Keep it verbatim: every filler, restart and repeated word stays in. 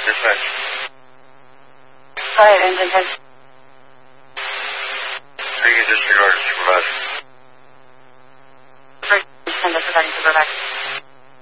Dispatch. Fire engine has... Being disregarded, supervisor. First, send us regarding supervisor.